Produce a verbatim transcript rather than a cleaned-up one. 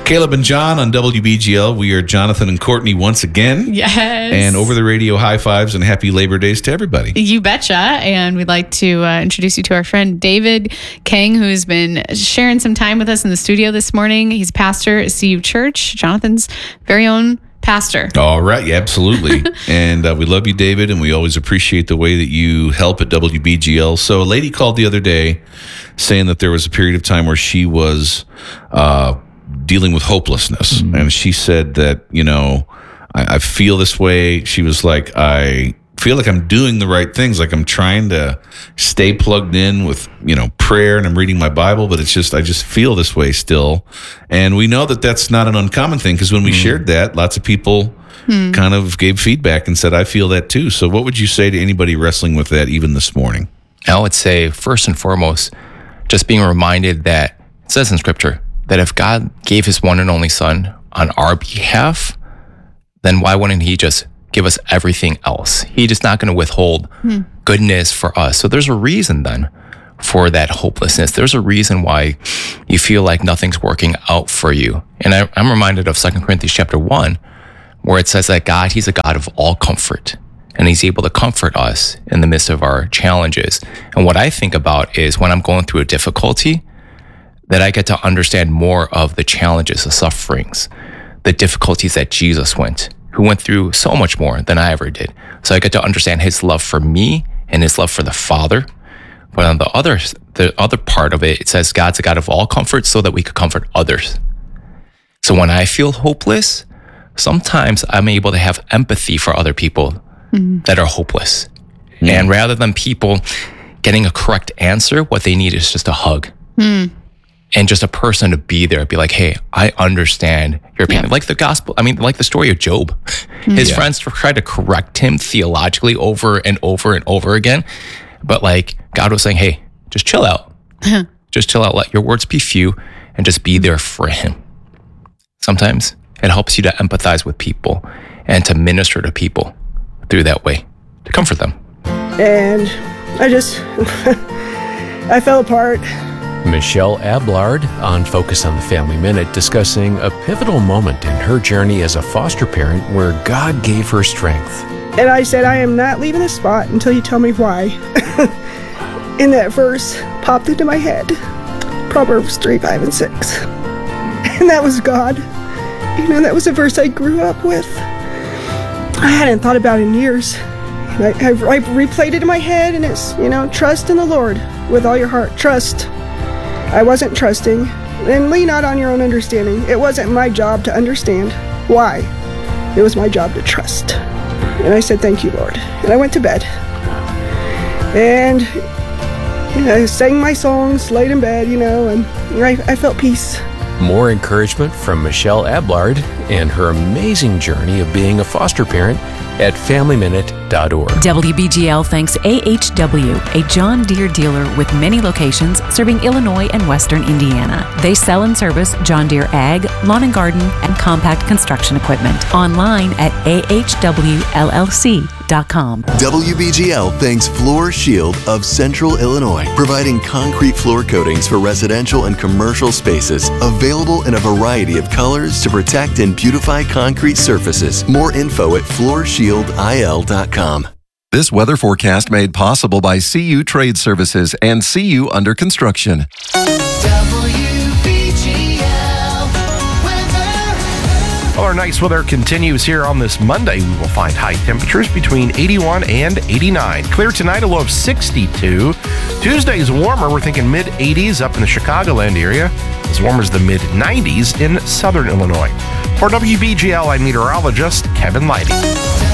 Caleb and John on W B G L. We are Jonathan and Courtney once again. Yes. And over the radio, high fives and happy Labor Days to everybody. You betcha. And we'd like to uh, introduce you to our friend David Kang, who's been sharing some time with us in the studio this morning. He's pastor at C U Church, Jonathan's very own pastor. All right. Yeah, absolutely. And uh, we love you, David, and we always appreciate the way that you help at W B G L. So a lady called the other day saying that there was a period of time where she was uh, dealing with hopelessness. Mm-hmm. And she said that, you know, I, I feel this way. She was like, I feel like I'm doing the right things. Like I'm trying to stay plugged in with, you know, prayer, and I'm reading my Bible, but it's just, I just feel this way still. And we know that that's not an uncommon thing, because when we mm. shared that, lots of people mm. kind of gave feedback and said, I feel that too. So what would you say to anybody wrestling with that even this morning? I would say, first and foremost, just being reminded that it says in Scripture that if God gave his one and only Son on our behalf, then why wouldn't he just give us everything else? He's just not going to withhold hmm. goodness for us. So there's a reason then for that hopelessness. There's a reason why you feel like nothing's working out for you. And I, I'm reminded of Second Corinthians chapter one, where it says that God, he's a God of all comfort, and he's able to comfort us in the midst of our challenges. And what I think about is when I'm going through a difficulty, that I get to understand more of the challenges, the sufferings, the difficulties that Jesus went who went through so much more than I ever did. So I get to understand his love for me and his love for the Father. But on the other, the other part of it, it says God's a God of all comfort so that we could comfort others. So when I feel hopeless, sometimes I'm able to have empathy for other people mm-hmm. that are hopeless. Mm-hmm. And rather than people getting a correct answer, what they need is just a hug. Mm. And just a person to be there, be like, hey, I understand your pain. Yeah. Like the gospel, I mean, like the story of Job. Mm-hmm. His yeah. friends tried to correct him theologically over and over and over again. But like God was saying, hey, just chill out. Just chill out. Let your words be few and just be there for him. Sometimes it helps you to empathize with people and to minister to people through that way, to comfort them. And I just, I fell apart. Michelle Ablard on Focus on the Family Minute, discussing a pivotal moment in her journey as a foster parent where God gave her strength. And I said, I am not leaving this spot until you tell me why. And that verse popped into my head, Proverbs three, five, and six. And that was God. You know, that was a verse I grew up with. I hadn't thought about it in years. And I, I, I replayed it in my head, and it's, you know, trust in the Lord with all your heart. Trust. I wasn't trusting, and lean not on your own understanding. It wasn't my job to understand why. It was my job to trust. And I said, thank you, Lord. And I went to bed. And you know, I sang my songs, laid in bed, you know, and I, I felt peace. More encouragement from Michelle Ablard and her amazing journey of being a foster parent at family minute dot org. W B G L thanks A H W, a John Deere dealer with many locations serving Illinois and Western Indiana. They sell and service John Deere ag, lawn and garden, and compact construction equipment. Online at A H W L L C dot com. W B G L thanks Floor Shield of Central Illinois, providing concrete floor coatings for residential and commercial spaces, available in a variety of colors to protect and beautify concrete surfaces. More info at floor shield I L dot com. This weather forecast made possible by C U Trade Services and C U Under Construction. Well, our nice weather continues here on this Monday. We will find high temperatures between eighty-one and eighty-nine. Clear tonight, a low of sixty-two. Tuesday is warmer. We're thinking mid eighties up in the Chicagoland area, as warm as the mid nineties in southern Illinois. For W B G L, I'm meteorologist Kevin Leidy.